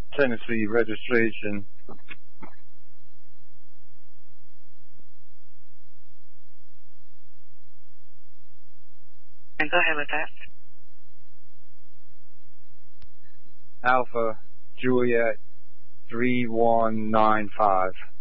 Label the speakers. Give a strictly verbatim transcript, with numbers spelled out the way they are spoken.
Speaker 1: Tennessee registration.
Speaker 2: And go ahead with that.
Speaker 1: Alpha Juliet three one nine five.